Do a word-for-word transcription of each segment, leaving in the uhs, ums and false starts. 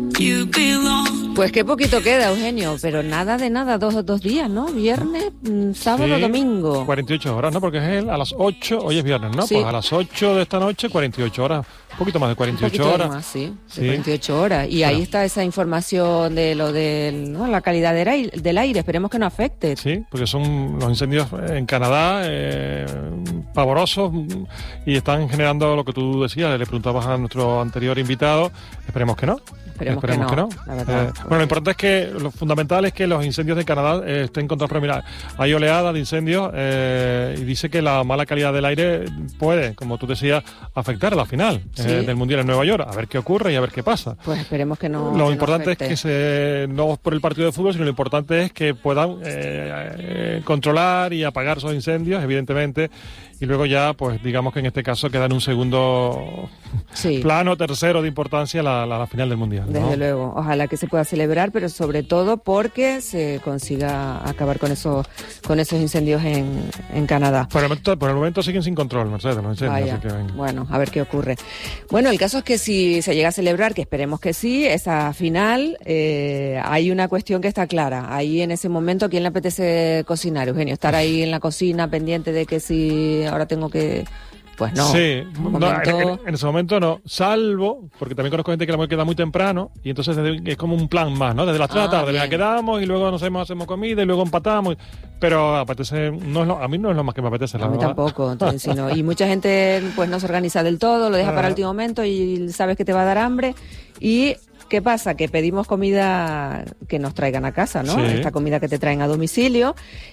you belong. Pues qué poquito queda, Eugenio, pero nada de nada, dos, dos días, ¿no? Viernes, sábado, sí, domingo. cuarenta y ocho horas, ¿no? Porque es él a las ocho, hoy es viernes, ¿no? Sí. Pues a las ocho de esta noche, cuarenta y ocho horas. Un poquito más de cuarenta y ocho Un horas. más, sí, sí. de cuarenta y ocho horas. Y bueno. Ahí está esa información de lo de ¿no? la calidad del aire, del aire, esperemos que no afecte. Sí, porque son los incendios en Canadá eh, pavorosos y están generando lo que tú decías, le preguntabas a nuestro anterior invitado, esperemos que no. Esperemos, Esperemos que no, que no. la verdad. Eh, bueno, lo importante es que, lo fundamental es que los incendios de Canadá eh, estén controlados. Pero mira, hay oleadas de incendios eh, y dice que la mala calidad del aire puede, como tú decías, afectar a la final Sí. eh, del Mundial en Nueva York. A ver qué ocurre y a ver qué pasa. Pues esperemos que no. Lo que importante no es que se, no por el partido de fútbol, sino lo importante es que puedan eh, eh, controlar y apagar esos incendios, evidentemente, y luego ya, pues digamos que en este caso queda en un segundo sí. plano, tercero de importancia la, la, la final del Mundial, ¿no? Desde luego, ojalá que se pueda celebrar, pero sobre todo porque se consiga acabar con esos con esos incendios en, en Canadá. Por el, momento, por el momento siguen sin control, Mercedes, los incendios. Vaya, Así que venga. bueno, a ver qué ocurre. Bueno, el caso es que si se llega a celebrar, que esperemos que sí, esa final, eh, hay una cuestión que está clara. Ahí en ese momento, ¿quién le apetece cocinar, Eugenio? Estar ahí en la cocina pendiente de que si ahora tengo que... Pues no. Sí, Un no, momento... en, en ese momento no, salvo, porque también conozco gente que la mujer queda muy temprano y entonces es como un plan más, ¿no? Desde las tres de la Ah, tarde, bien. venga, quedamos y luego nos hacemos, hacemos comida y luego empatamos. Pero apetece, no es lo, a mí no es lo más que me apetece, la A mí verdad. tampoco, entonces, sino, y mucha gente pues no se organiza del todo, lo deja para el Ah. último momento y sabes que te va a dar hambre. Y ¿qué pasa? Que pedimos comida que nos traigan a casa, ¿no? Sí. Esta comida que te traen a domicilio,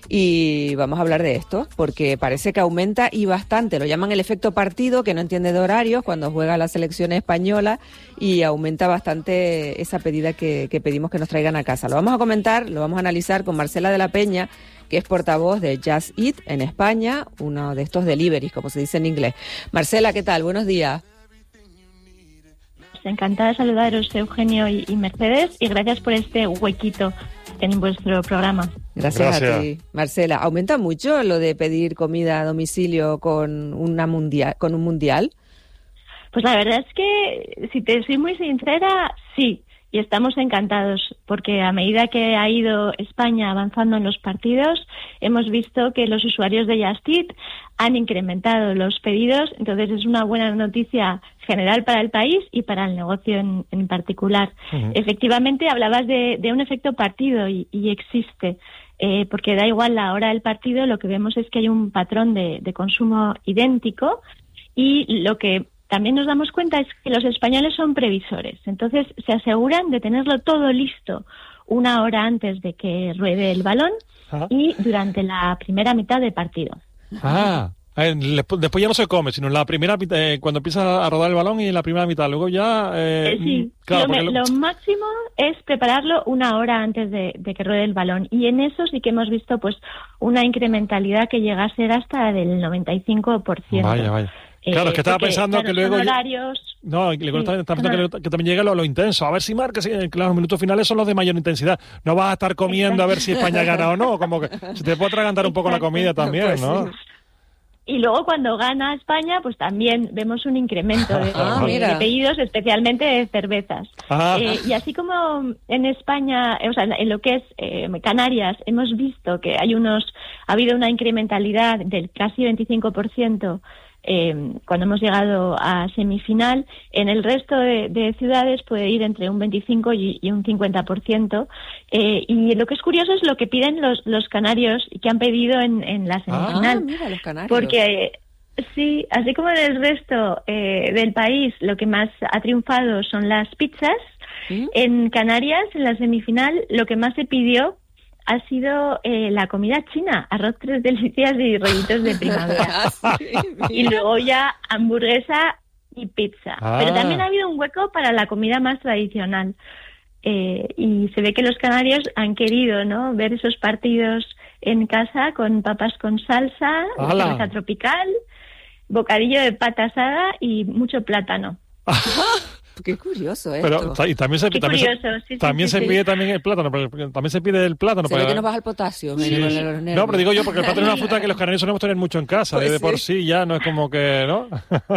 y vamos a hablar de esto, porque parece que aumenta y bastante. Lo llaman el efecto partido, que no entiende de horarios, cuando juega la selección española, y aumenta bastante esa pedida que, que pedimos que nos traigan a casa. Lo vamos a comentar, lo vamos a analizar con Marcela de la Peña, que es portavoz de Just Eat en España, uno de estos deliveries, como se dice en inglés. Marcela, ¿qué tal? Buenos días. Encantada de saludaros, Eugenio y, y Mercedes, y gracias por este huequito en vuestro programa. Gracias, Gracias. a ti, Marcela. ¿Aumenta mucho lo de pedir comida a domicilio con una mundial, con un mundial? Pues la verdad es que, si te soy muy sincera, sí, y estamos encantados, porque a medida que ha ido España avanzando en los partidos, hemos visto que los usuarios de Just Eat han incrementado los pedidos, entonces es una buena noticia general para el país y para el negocio en, en particular. Uh-huh. Efectivamente, hablabas de, de un efecto partido y, y existe, eh, porque da igual la hora del partido, lo que vemos es que hay un patrón de, de consumo idéntico, y lo que también nos damos cuenta es que los españoles son previsores, entonces se aseguran de tenerlo todo listo una hora antes de que ruede el balón Ah. y durante la primera mitad del partido. Ah, eh, después después ya no se come, sino en la primera mitad, eh, cuando empieza a rodar el balón y en la primera mitad. Luego ya... Eh, Eh, sí, claro, lo, me- porque lo máximo es prepararlo una hora antes de, de que ruede el balón, y en eso sí que hemos visto pues una incrementalidad que llega a ser hasta del noventa y cinco por ciento. Vaya, vaya. Claro, es que estaba porque, pensando claro, que luego... son ya- horarios... No, y luego Sí, está, está son pensando que, que también llega lo, lo intenso. A ver si marca, si, claro, los minutos finales son los de mayor intensidad. No vas a estar comiendo a ver si España gana o no. Como que se te puede atragantar un poco la comida también, Pues ¿no? sí. Y luego cuando gana España, pues también vemos un incremento de, Ah, de- mira. de pedidos, especialmente de cervezas. Ah. Eh, y así como en España, eh, o sea, en lo que es eh, Canarias, hemos visto que hay unos, ha habido una incrementalidad del casi veinticinco por ciento eh, cuando hemos llegado a semifinal. En el resto de, de ciudades puede ir entre un veinticinco y, y un cincuenta por ciento. Eh, y lo que es curioso es lo que piden los, los canarios y que han pedido en, en la Ah, semifinal. mira, los canarios. Porque sí, así como en el resto eh, del país lo que más ha triunfado son las pizzas, ¿Mm? en Canarias, en la semifinal, lo que más se pidió ha sido eh, la comida china, arroz tres delicias y rollitos de primavera. Ah, sí, Y mira. luego ya hamburguesa y pizza. Ah. Pero también ha habido un hueco para la comida más tradicional. Eh, y se ve que los canarios han querido, ¿no?, ver esos partidos en casa con papas con salsa, ¡Hala! cerveza tropical, bocadillo de pata asada y mucho plátano. Qué curioso esto. Pero y también se, Qué también curioso, se, sí, sí, también sí, se sí. pide también el plátano, pero también se pide el plátano. Se para... ve que nos baja el potasio. Sí, me sí. los nervios. No, pero digo yo, porque el plátano es una fruta que los canarios solemos tener mucho en casa, Pues de, de por sí. sí ya, no es como que, ¿no?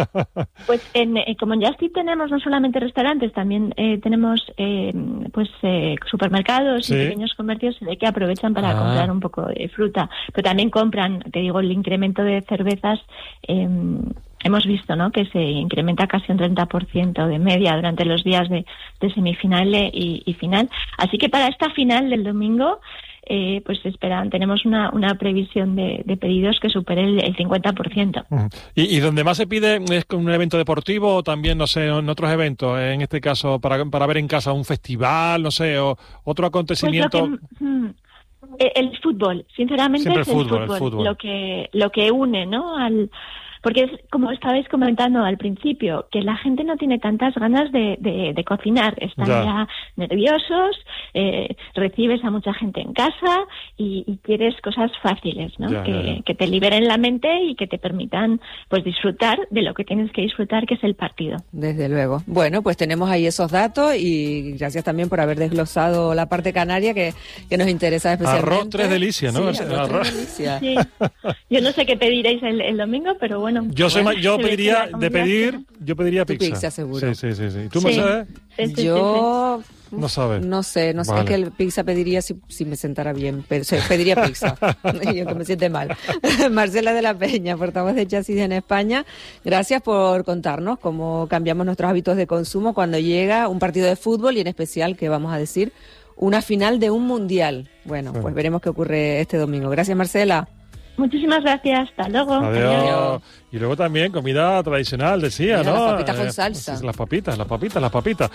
Pues en, eh, como en Just Eat tenemos no solamente restaurantes, también eh, tenemos eh, pues eh, supermercados Sí. y pequeños comercios, se ve que aprovechan para Ah. comprar un poco de fruta, pero también compran, te digo, el incremento de cervezas. Eh, hemos visto, ¿no?, que se incrementa casi un treinta por ciento de media durante los días de, de semifinal y, y final. Así que para esta final del domingo, eh, pues esperan, tenemos una, una previsión de, de pedidos que supere el, el cincuenta por ciento. ¿Y, y donde más se pide es con un evento deportivo o también, no sé, en otros eventos? En este caso, para, para ver en casa un festival, no sé, o otro acontecimiento. Pues lo que, mm, el, el fútbol, sinceramente, Siempre es el el fútbol, fútbol, el fútbol. lo que lo que une, ¿no? Al porque es como estabais comentando al principio, que la gente no tiene tantas ganas de, de, de cocinar, están Ya. ya, nerviosos, eh, recibes a mucha gente en casa y, y quieres cosas fáciles, ¿no? Ya, que, ya, ya. que te liberen la mente y que te permitan, pues, disfrutar de lo que tienes que disfrutar, que es el partido. Desde luego. Bueno, pues tenemos ahí esos datos y gracias también por haber desglosado la parte canaria que, que nos interesa especialmente. Arroz tres delicias, ¿no? Sí, Arroz arroz tres tres delicias. Sí. Yo no sé qué pediréis el, el domingo, pero bueno. Yo soy bueno, ma- yo se ve que pediría, la de comida- pedir, yo pediría Tu pizza. pizza, seguro. Sí, sí, sí. sí. ¿Tú, Sí. Mercedes? Sí, sí, sí, Yo No sabes. no sé, no sé, Vale. es que el pizza pediría si, si me sentara bien, pero se- pediría pizza, y yo que me siente mal. Marcela de la Peña, portavoz de Chasis en España, gracias por contarnos cómo cambiamos nuestros hábitos de consumo cuando llega un partido de fútbol y en especial, que vamos a decir, una final de un mundial. Bueno, pues veremos qué ocurre este domingo. Gracias, Marcela. Muchísimas gracias, hasta luego. Adiós. Y luego también comida tradicional, decía, Mira, ¿no? las papitas con Eh, salsa. sí, las papitas, las papitas, las papitas.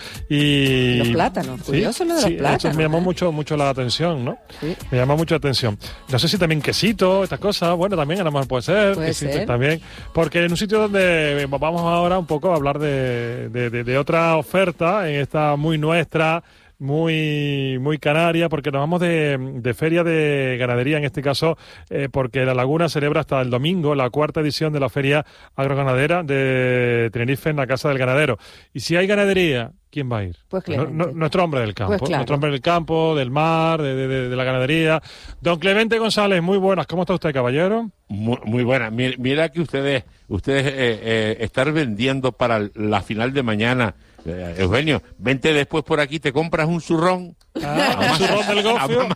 Y Los plátanos, curioso lo de los sí, plátanos, Eso me llamó ¿eh? mucho, mucho la atención, ¿no? Sí. Me llamó mucho la atención. No sé si también quesito, estas cosas, bueno, también a lo mejor puede ser. Puede quesito ser. también. Porque en un sitio donde vamos ahora un poco a hablar de, de, de, de otra oferta, en esta muy nuestra, muy muy canaria, porque nos vamos de, de feria de ganadería, en este caso, eh, porque La Laguna celebra hasta el domingo la cuarta edición de la feria agroganadera de Tenerife en la Casa del Ganadero. Y si hay ganadería, ¿quién va a ir? Pues No- Clemente. no- nuestro hombre del campo, Pues claro. nuestro hombre del campo, del mar, de, de- de- de la ganadería. Don Clemente González, muy buenas. ¿Cómo está usted, caballero? Muy, muy buena. Mira, mira que ustedes ustedes eh, eh, están vendiendo para la final de mañana. Eh, Eugenio, vente después por aquí, te compras un zurrón. Ah, el zurrón del gofio.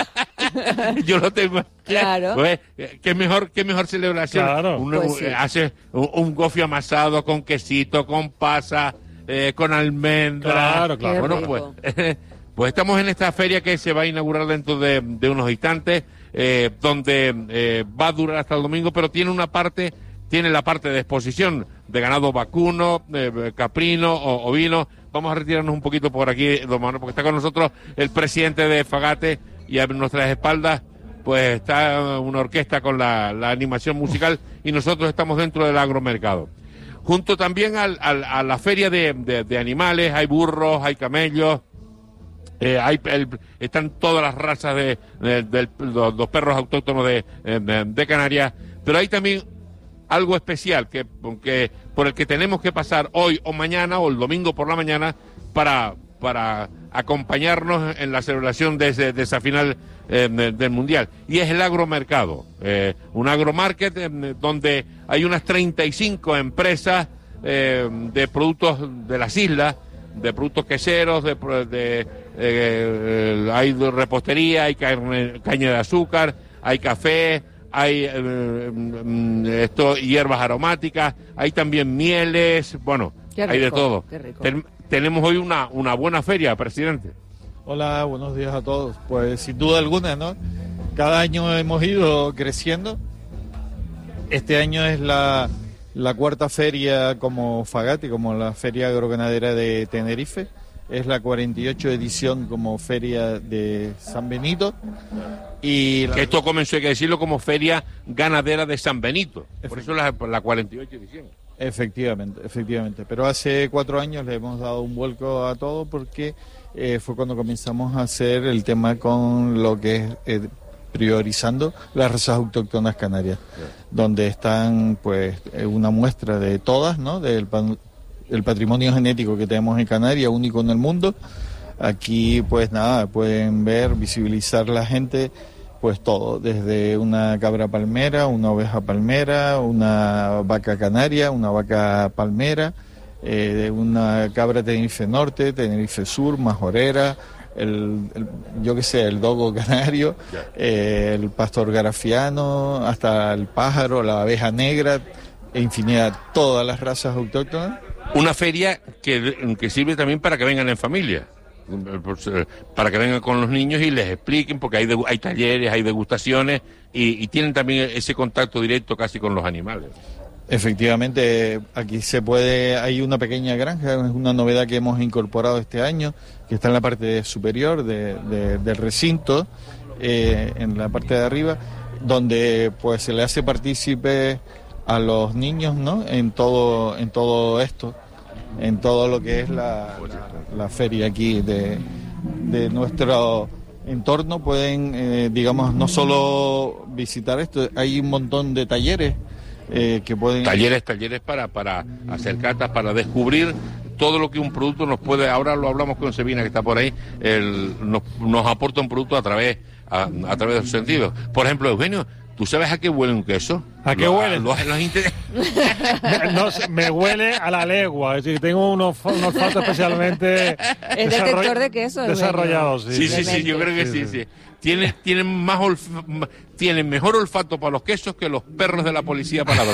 Yo lo tengo. Claro. Pues, eh, qué mejor, qué mejor celebración. Claro. Uno, Pues sí. eh, hace un, un gofio amasado con quesito, con pasa, eh, con almendra. Claro, claro. Qué Bueno, rico. pues, pues estamos en esta feria que se va a inaugurar dentro de, de unos instantes, eh, donde eh, va a durar hasta el domingo, pero tiene una parte, tiene la parte de exposición de ganado vacuno, eh, caprino o ovino. Vamos a retirarnos un poquito por aquí, don Manuel, porque está con nosotros el presidente de Fagate y a nuestras espaldas pues está una orquesta con la, la animación musical y nosotros estamos dentro del agromercado. Junto también al, al- a la feria de, de- de animales, hay burros, hay camellos, eh, hay el- están todas las razas de, de- del- los, los perros autóctonos de, eh, de, de Canarias, pero hay también algo especial que, que por el que tenemos que pasar hoy o mañana o el domingo por la mañana para, para acompañarnos en la celebración de, ese- de esa final eh, de- del Mundial. Y es el agromercado, eh, un agromarket eh, donde hay unas treinta y cinco empresas eh, de productos de las islas, de productos queseros, de, pro- de, eh, eh, hay de repostería, hay carne- caña de azúcar, hay café, hay eh, mm, esto, hierbas aromáticas, hay también mieles, bueno, Qué hay de rico, todo. qué rico. Ten- tenemos hoy una, una buena feria, presidente. Hola, buenos días a todos. Pues sin duda alguna, ¿no? Cada año hemos ido creciendo. Este año es la, la cuarta feria como Fagate, como la Feria Agroganadera de Tenerife. Es la cuarenta y ocho edición como Feria de San Benito. Y la- Que esto comenzó, hay que decirlo, como Feria Ganadera de San Benito. Por eso la, la cuarenta y ocho edición. Efectivamente, efectivamente. Pero hace cuatro años le hemos dado un vuelco a todo porque eh, fue cuando comenzamos a hacer el tema con lo que es eh, priorizando las razas autóctonas canarias, donde están pues eh, una muestra de todas, ¿no? Del pan- el patrimonio genético que tenemos en Canarias, único en el mundo. Aquí pues nada, pueden ver, visibilizar la gente pues todo, desde una cabra palmera, una oveja palmera, una vaca canaria, una vaca palmera, eh, una cabra Tenerife Norte, Tenerife Sur, majorera, el, el yo qué sé, el dogo canario, eh, el pastor garafiano, hasta el pájaro, la abeja negra, e infinidad, todas las razas autóctonas. Una feria que, que sirve también para que vengan en familia, para que vengan con los niños y les expliquen, porque hay, de, hay talleres, hay degustaciones y, y tienen también ese contacto directo casi con los animales. Efectivamente, aquí se puede, hay una pequeña granja, es una novedad que hemos incorporado este año, que está en la parte superior de, de, del recinto, eh, en la parte de arriba, donde pues se le hace partícipe a los niños, ¿no? En todo, en todo esto, en todo lo que es la, la, la feria aquí de, de nuestro entorno. Pueden, eh, digamos, no solo visitar esto, hay un montón de talleres eh, que pueden... Talleres, talleres para, para hacer catas, para descubrir todo lo que un producto nos puede... Ahora lo hablamos con Sevina, que está por ahí, el, nos, nos aporta un producto a través, a, a través de sus sentidos. Por ejemplo, Eugenio, ¿tú sabes a qué huele un queso? ¿A qué huele? Los, los inter... me, no, me huele a la legua, es decir, tengo un, olf un olfato especialmente es detector de queso, desarrollado. Sí, sí, sí, sí, yo creo que sí, sí. sí. Tienen, tienen, más olf tienen mejor olfato para los quesos que los perros de la policía para la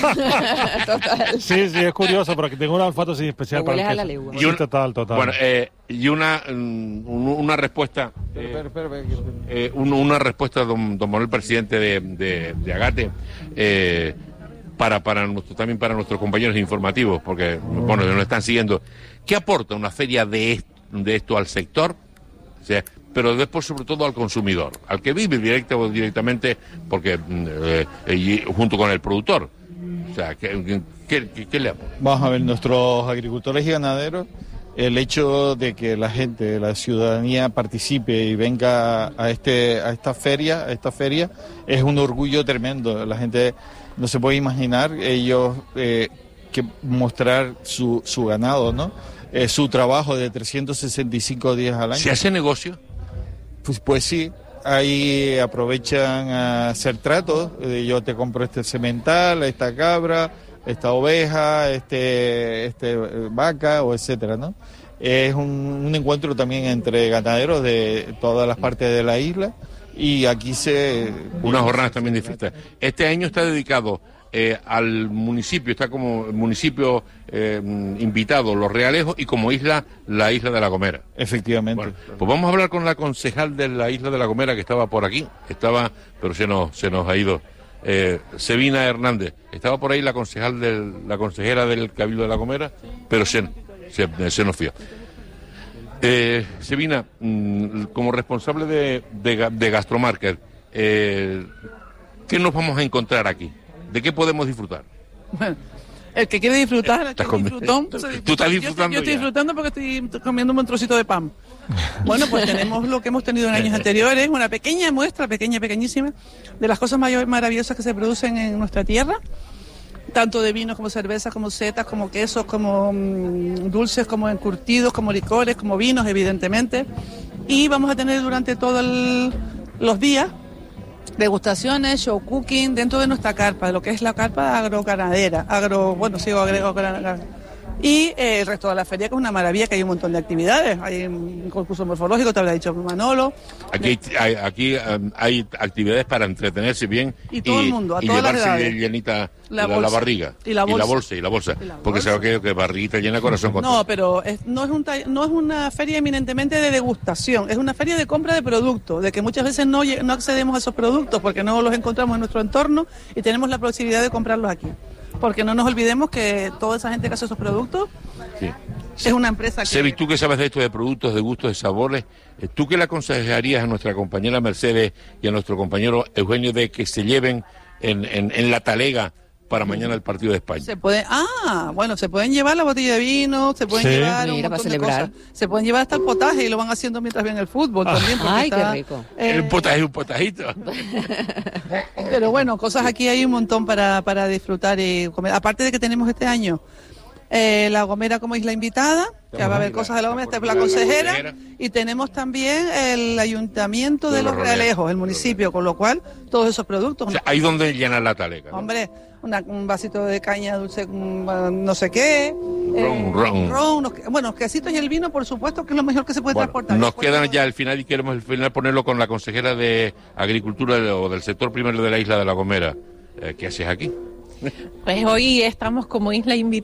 droga. Total. Sí, sí, es curioso, porque tengo un olfato así especial para el queso. A la legua. Y un, total, total. Bueno, eh, y una, um, una respuesta, eh, espera, espera, espera, eh, un, una respuesta, don, don Manuel, presidente de, de, de Agate, eh, para, para nuestro, también para nuestros compañeros informativos, porque, bueno, nos están siguiendo. ¿Qué aporta una feria de esto, de esto al sector? O sea, pero después sobre todo al consumidor, al que vive directa o directamente, porque eh, y junto con el productor. O sea, ¿qué, qué, qué, qué le aporta? Vamos a ver, nuestros agricultores y ganaderos, el hecho de que la gente, la ciudadanía participe y venga a este a esta feria, a esta feria, es un orgullo tremendo. La gente no se puede imaginar ellos eh, que mostrar su, su ganado, ¿no? Eh, su trabajo de trescientos sesenta y cinco días al año. ¿Se hace negocio? Pues, pues sí, ahí aprovechan a hacer tratos. Eh, yo te compro este semental, esta cabra, esta oveja, este, este eh, vaca, o etcétera, ¿no? Es un, un encuentro también entre ganaderos de todas las partes de la isla y aquí se... Unas jornadas también distintas. Este año está dedicado eh, al municipio, está como municipio eh, invitado Los Realejos y como isla, la isla de La Gomera. Efectivamente. Bueno, pues vamos a hablar con la concejal de la isla de La Gomera que estaba por aquí, estaba, pero se nos, se nos ha ido. Eh, Sevina Hernández, estaba por ahí la concejal del, la consejera del Cabildo de La Gomera, pero se, se, se nos fue. Eh, Sevina, mmm, como responsable de, de, de Gastromarket, eh, ¿qué nos vamos a encontrar aquí? ¿De qué podemos disfrutar? Bueno, el que quiere disfrutar, el que comi- disfrutón, ¿Tú, se tú estás disfrutando? Yo, yo estoy ya. disfrutando porque estoy comiendo un trocito de pan. Bueno, pues tenemos lo que hemos tenido en años anteriores, una pequeña muestra, pequeña, pequeñísima, de las cosas mayor, maravillosas que se producen en nuestra tierra, tanto de vinos como cervezas, como setas, como quesos, como mmm, dulces, como encurtidos, como licores, como vinos, evidentemente. Y vamos a tener durante todos los días degustaciones, show cooking dentro de nuestra carpa, de lo que es la carpa agroganadera, agro, bueno, sigo agrego y eh, el resto de la feria, que es una maravilla, que hay un montón de actividades, hay un concurso morfológico, te habrá dicho Manolo. Aquí hay, aquí um, hay actividades para entretenerse bien y todo el mundo, a y todas las llevarse edades. llenita La la, la bolsa. barriga Y la bolsa. y la bolsa y la bolsa, Y la porque bolsa. sabe que, que barriguita llena, corazón contento. No, pero es, no, es un tall- no es una feria eminentemente de degustación, es una feria de compra de productos, de que muchas veces no, lle- no accedemos a esos productos porque no los encontramos en nuestro entorno y tenemos la posibilidad de comprarlos aquí. Porque no nos olvidemos que toda esa gente que hace esos productos Sí. es una empresa que... Sebi, tú que sabes de esto de productos, de gustos, de sabores, eh, ¿tú qué le aconsejarías a nuestra compañera Mercedes y a nuestro compañero Eugenio de que se lleven en, en, en la talega para mañana el partido de España? Se puede, ah, bueno, se pueden llevar la botella de vino, se pueden Sí. llevar un Mira, para montón de celebrar. cosas. Se pueden llevar hasta el potaje y lo van haciendo mientras ven el fútbol también. porque Ay, qué está, rico. eh, Un potaje, un potajito. Pero bueno, cosas aquí hay un montón para, para disfrutar y comer. Aparte de que tenemos este año eh, La Gomera como isla invitada, que va a haber cosas de La Gomera, está la consejera, y tenemos también el Ayuntamiento de, de Los Realejos, el municipio, con lo cual todos esos productos... O sea, ahí donde llenan la taleca, ¿no? Hombre, una, un vasito de caña dulce, no sé qué... Ron, eh, ron. ron unos, bueno, los quesitos y el vino, por supuesto, que es lo mejor que se puede Bueno, transportar. nos Después quedan todo... ya al final y queremos al final ponerlo con la consejera de Agricultura de, o del sector primero de la isla de La Gomera. Eh, ¿Qué haces aquí? Pues hoy estamos como isla invitada